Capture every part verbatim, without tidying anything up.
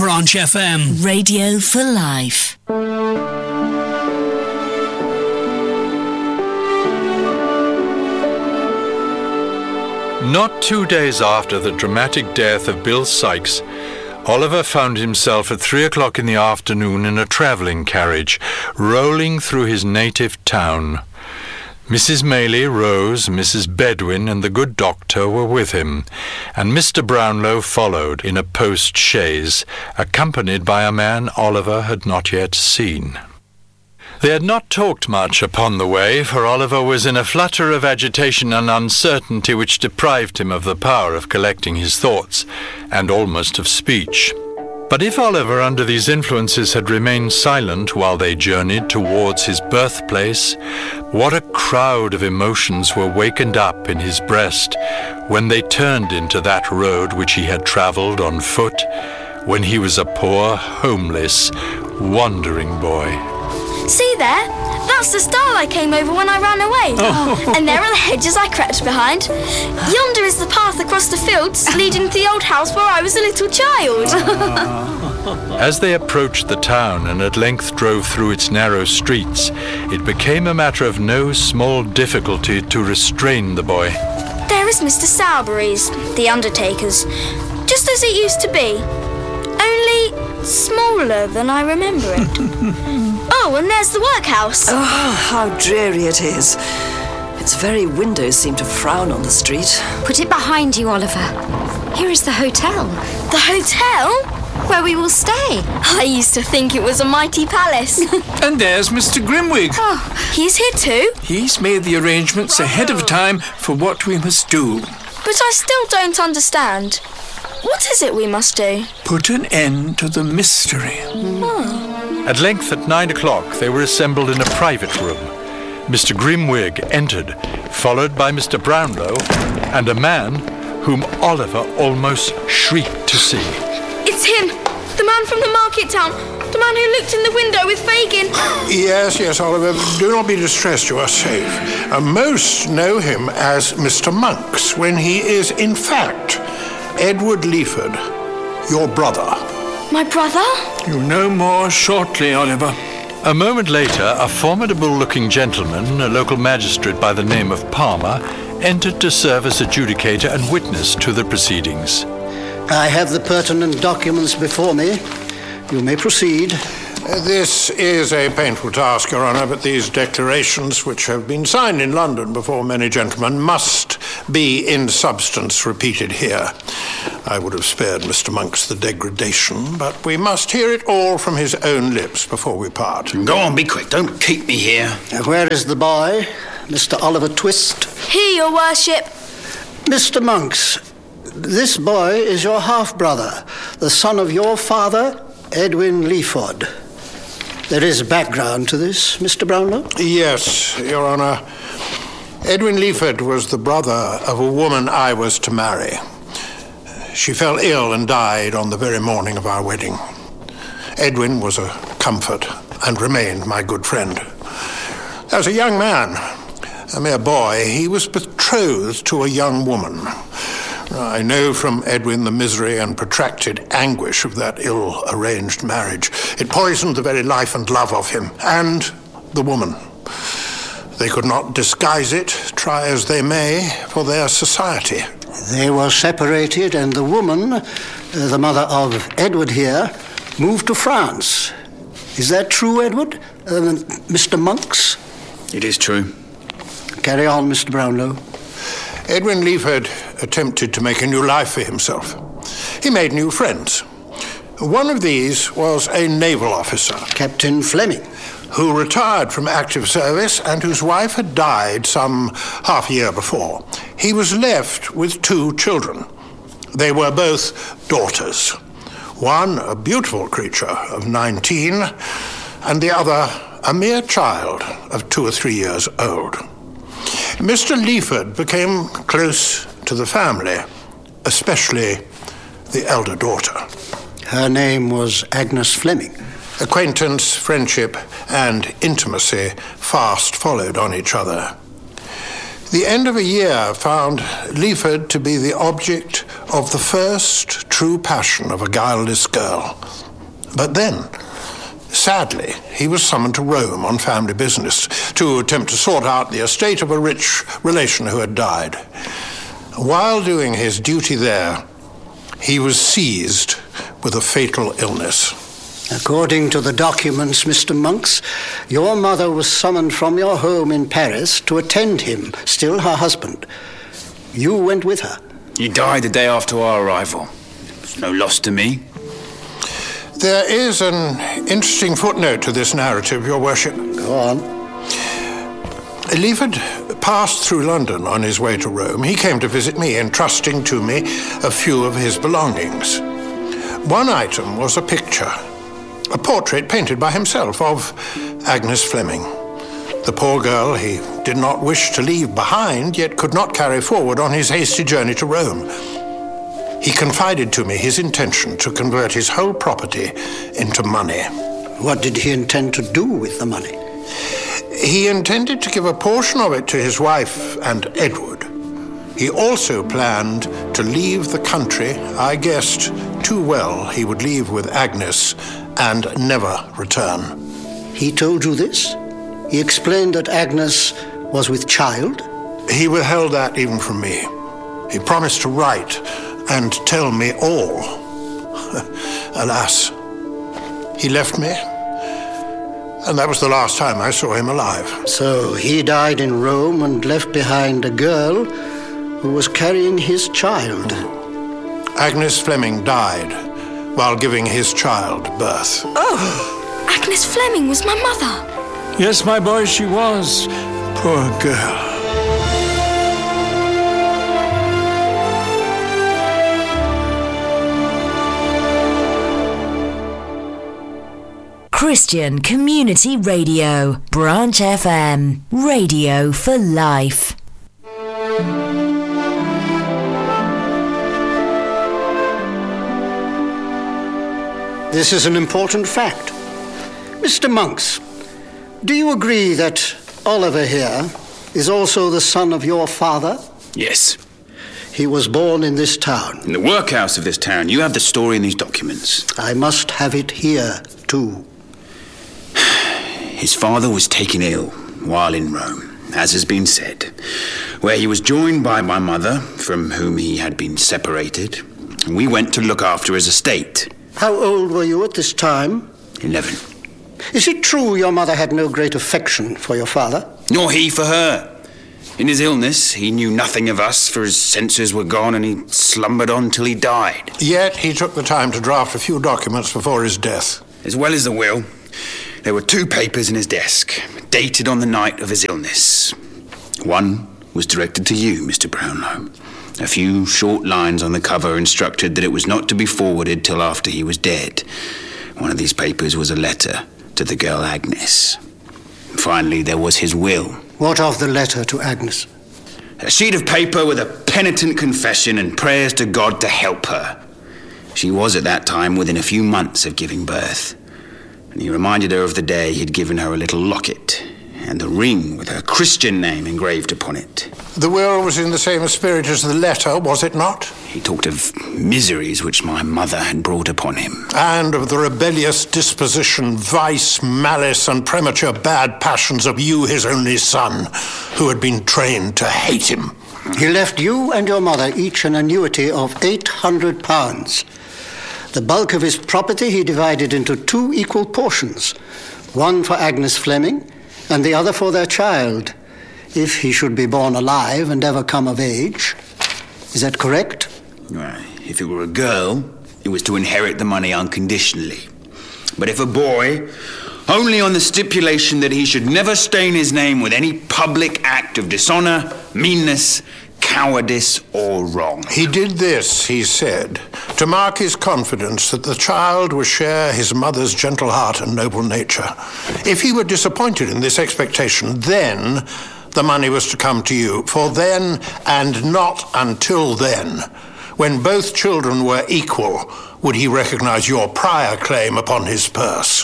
Branch F M. Radio for life. Not two days after the dramatic death of Bill Sykes, Oliver found himself at three o'clock in the afternoon in a travelling carriage, rolling through his native town. Missus Maylie, Rose, Missus Bedwin, and the good doctor were with him, and Mister Brownlow followed in a post-chaise, accompanied by a man Oliver had not yet seen. They had not talked much upon the way, for Oliver was in a flutter of agitation and uncertainty which deprived him of the power of collecting his thoughts, and almost of speech. But if Oliver, under these influences, had remained silent while they journeyed towards his birthplace, what a crowd of emotions were wakened up in his breast when they turned into that road which he had travelled on foot, when he was a poor, homeless, wandering boy. See there? That's the stile I came over when I ran away. Oh. And there are the hedges I crept behind. Yonder is the path across the fields leading to the old house where I was a little child. As they approached the town and at length drove through its narrow streets, it became a matter of no small difficulty to restrain the boy. There is Mister Sowerberry's, the undertaker's, just as it used to be, only smaller than I remember it. Oh, and there's the workhouse. Oh, how dreary it is. Its very windows seem to frown on the street. Put it behind you, Oliver. Here is the hotel. The hotel? Where we will stay. I used to think it was a mighty palace. And there's Mister Grimwig. Oh, he's here too? He's made the arrangements ahead of time for what we must do. But I still don't understand. What is it we must do? Put an end to the mystery. Oh. At length, at nine o'clock, they were assembled in a private room. Mister Grimwig entered, followed by Mister Brownlow, and a man whom Oliver almost shrieked to see. It's him, the man from the market town, the man who looked in the window with Fagin. Yes, yes, Oliver, do not be distressed, you are safe. Uh, most know him as Mister Monks, when he is, in fact, Edward Leeford, your brother. My brother? You'll know more shortly, Oliver. A moment later, a formidable-looking gentleman, a local magistrate by the name of Palmer, entered to serve as adjudicator and witness to the proceedings. I have the pertinent documents before me. You may proceed. Uh, this is a painful task, Your Honour, but these declarations, which have been signed in London before many gentlemen, must be in substance repeated here. I would have spared Mister Monks the degradation, but we must hear it all from his own lips before we part. Go on, be quick. Don't keep me here. Where is the boy, Mister Oliver Twist? Here, Your Worship. Mister Monks, this boy is your half-brother, the son of your father, Edwin Leeford. There is background to this, Mister Brownlow? Yes, Your Honour. Edwin Leeford was the brother of a woman I was to marry. She fell ill and died on the very morning of our wedding. Edwin was a comfort and remained my good friend. As a young man, a mere boy, he was betrothed to a young woman. I know from Edwin the misery and protracted anguish of that ill-arranged marriage. It poisoned the very life and love of him, and the woman. They could not disguise it, try as they may, for their society. They were separated, and the woman, uh, the mother of Edward here, moved to France. Is that true, Edward? Uh, Mister Monks? It is true. Carry on, Mister Brownlow. Edwin Leeford attempted to make a new life for himself. He made new friends. One of these was a naval officer, Captain Fleming, who retired from active service and whose wife had died some half a year before. He was left with two children. They were both daughters. One a beautiful creature of nineteen, and the other a mere child of two or three years old. Mister Leeford became close to the family, especially the elder daughter. Her name was Agnes Fleming. Acquaintance, friendship, and intimacy fast followed on each other. The end of a year found Leeford to be the object of the first true passion of a guileless girl. But then, sadly, he was summoned to Rome on family business to attempt to sort out the estate of a rich relation who had died. While doing his duty there, he was seized with a fatal illness. According to the documents, Mister Monks, your mother was summoned from your home in Paris to attend him, still her husband. You went with her. He died the day after our arrival. It's no loss to me. There is an interesting footnote to this narrative, Your Worship. Go on. Leaford passed through London on his way to Rome. He came to visit me, entrusting to me a few of his belongings. One item was a picture, a portrait painted by himself of Agnes Fleming. The poor girl he did not wish to leave behind, yet could not carry forward on his hasty journey to Rome. He confided to me his intention to convert his whole property into money. What did he intend to do with the money? He intended to give a portion of it to his wife and Edward. He also planned to leave the country. I guessed too well he would leave with Agnes and never return. He told you this? He explained that Agnes was with child? He withheld that even from me. He promised to write and tell me all. Alas, he left me, and that was the last time I saw him alive. So he died in Rome and left behind a girl who was carrying his child. Agnes Fleming died while giving his child birth. Oh, Agnes Fleming was my mother. Yes, my boy, she was. Poor girl. Christian Community Radio, Branch F M, radio for life. This is an important fact. Mister Monks, do you agree that Oliver here is also the son of your father? Yes. He was born in this town. In the workhouse of this town. You have the story in these documents. I must have it here, too. His father was taken ill while in Rome, as has been said, where he was joined by my mother, from whom he had been separated, and we went to look after his estate. How old were you at this time? Eleven. Is it true your mother had no great affection for your father? Nor he for her. In his illness, he knew nothing of us, for his senses were gone and he slumbered on till he died. Yet he took the time to draft a few documents before his death. As well as the will, there were two papers in his desk, dated on the night of his illness. One was directed to you, Mister Brownlow. A few short lines on the cover instructed that it was not to be forwarded till after he was dead. One of these papers was a letter to the girl Agnes. Finally, there was his will. What of the letter to Agnes? A sheet of paper with a penitent confession and prayers to God to help her. She was at that time within a few months of giving birth. And he reminded her of the day he'd given her a little locket and the ring with her Christian name engraved upon it. The will was in the same spirit as the letter, was it not? He talked of miseries which my mother had brought upon him. And of the rebellious disposition, vice, malice, and premature bad passions of you, his only son, who had been trained to hate him. He left you and your mother each an annuity of eight hundred pounds. The bulk of his property he divided into two equal portions, one for Agnes Fleming and the other for their child, if he should be born alive and ever come of age. Is that correct? Right. If it were a girl, it was to inherit the money unconditionally. But if a boy, only on the stipulation that he should never stain his name with any public act of dishonor, meanness, cowardice, or wrong. He did this, he said, to mark his confidence that the child would share his mother's gentle heart and noble nature. If he were disappointed in this expectation, then the money was to come to you. For then, and not until then, when both children were equal, would he recognize your prior claim upon his purse.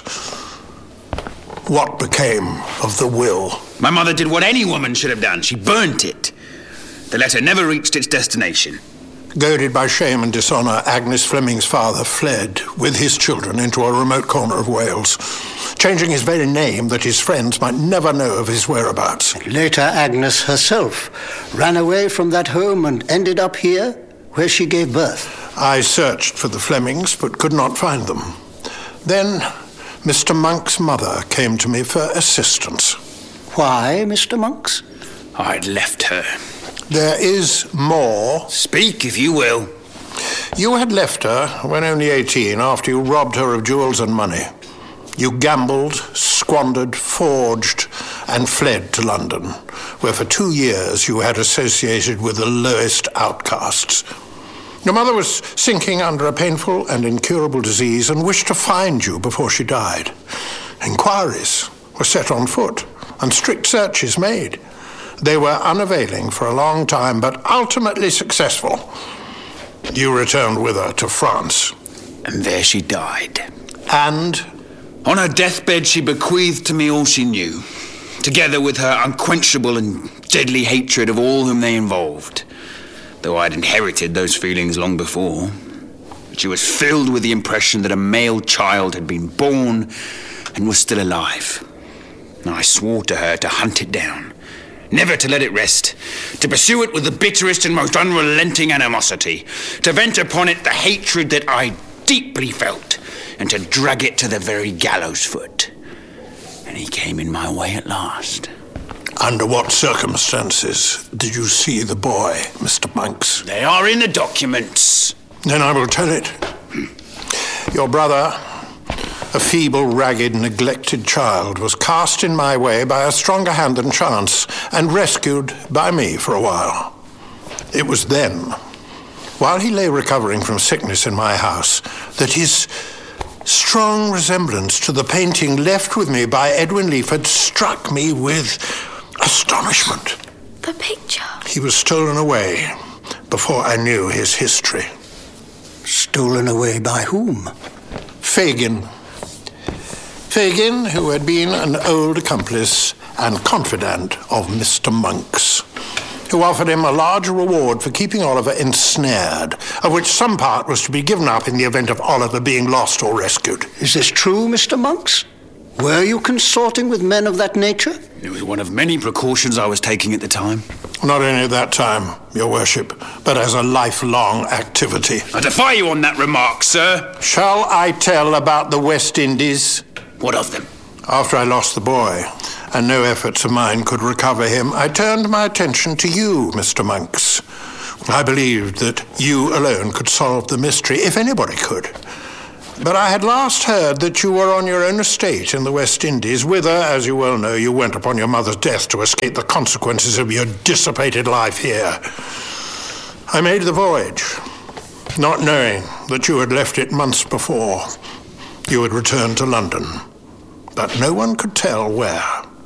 What became of the will? My mother did what any woman should have done. She burnt it. The letter never reached its destination. Goaded by shame and dishonour, Agnes Fleming's father fled with his children into a remote corner of Wales, changing his very name that his friends might never know of his whereabouts. Later, Agnes herself ran away from that home and ended up here, where she gave birth. I searched for the Flemings, but could not find them. Then Mister Monk's mother came to me for assistance. Why, Mister Monks? I'd left her. There is more. Speak, if you will. You had left her when only eighteen, after you robbed her of jewels and money. You gambled, squandered, forged, and fled to London, where for two years you had associated with the lowest outcasts. Your mother was sinking under a painful and incurable disease and wished to find you before she died. Inquiries were set on foot and strict searches made. They were unavailing for a long time, but ultimately successful. You returned with her to France. And there she died. And? On her deathbed, she bequeathed to me all she knew, together with her unquenchable and deadly hatred of all whom they involved. Though I'd inherited those feelings long before. She was filled with the impression that a male child had been born and was still alive. And I swore to her to hunt it down, never to let it rest, to pursue it with the bitterest and most unrelenting animosity, to vent upon it the hatred that I deeply felt, and to drag it to the very gallows foot. And he came in my way at last. Under what circumstances did you see the boy, Mister Monks? They are in the documents. Then I will tell it. Your brother, a feeble, ragged, neglected child, was cast in my way by a stronger hand than chance and rescued by me for a while. It was then, while he lay recovering from sickness in my house, that his strong resemblance to the painting left with me by Edwin Leaford struck me with astonishment. The picture? He was stolen away before I knew his history. Stolen away by whom? Fagin. Fagin, who had been an old accomplice and confidant of Mister Monk's, who offered him a large reward for keeping Oliver ensnared, of which some part was to be given up in the event of Oliver being lost or rescued. Is this true, Mister Monks? Were you consorting with men of that nature? It was one of many precautions I was taking at the time. Not only at that time, Your Worship, but as a lifelong activity. I defy you on that remark, sir. Shall I tell about the West Indies? What of them? After I lost the boy, and no efforts of mine could recover him, I turned my attention to you, Mister Monks. I believed that you alone could solve the mystery, if anybody could. But I had last heard that you were on your own estate in the West Indies, whither, as you well know, you went upon your mother's death to escape the consequences of your dissipated life here. I made the voyage, not knowing that you had left it months before. You had returned to London, but no one could tell where.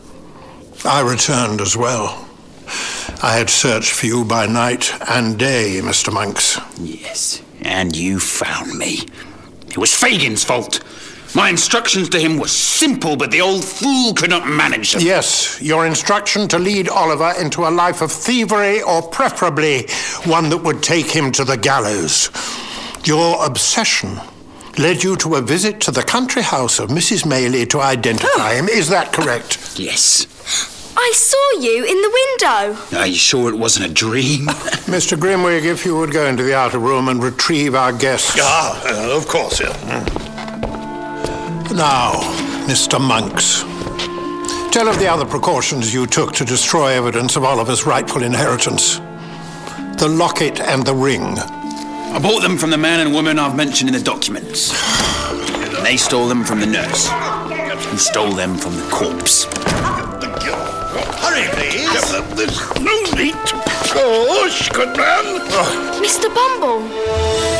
I returned as well. I had searched for you by night and day, Mister Monks. Yes, and you found me. It was Fagin's fault. My instructions to him were simple, but the old fool could not manage them. Yes, your instruction to lead Oliver into a life of thievery, or preferably one that would take him to the gallows. Your obsession led you to a visit to the country house of Missus Maylie to identify him. Is that correct? Yes. I saw you in the window. Are you sure it wasn't a dream? Mister Grimwig, if you would go into the outer room and retrieve our guests. Ah, uh, of course, yeah. Now, Mister Monks, tell of the other precautions you took to destroy evidence of Oliver's rightful inheritance. The locket and the ring. I bought them from the man and woman I've mentioned in the documents. And they stole them from the nurse, who stole them from the corpse. Hurry, please. There's no need to push, good man. Mister Bumble.